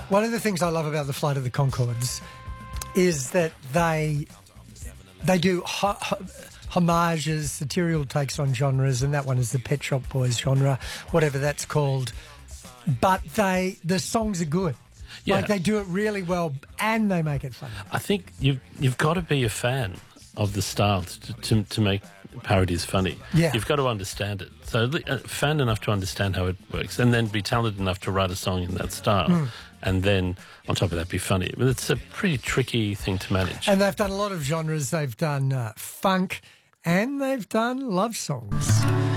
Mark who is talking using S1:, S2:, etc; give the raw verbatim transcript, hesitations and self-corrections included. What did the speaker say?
S1: One of the things I love about the Flight of the Conchords is that they they do ho- ho- homages, satirical takes on genres, and that one is the Pet Shop Boys genre, whatever that's called. But they the songs are good.
S2: Yeah.
S1: Like they do it really well, and they make it fun.
S2: I think you've you've got to be a fan of the style to to, to make parodies funny.
S1: Yeah.
S2: You've got to understand it. So uh, fan enough to understand how it works, and then be talented enough to write a song in that style, mm. and then on top of that be funny. But it's a pretty tricky thing to manage.
S1: And they've done a lot of genres. They've done uh, funk, and they've done love songs.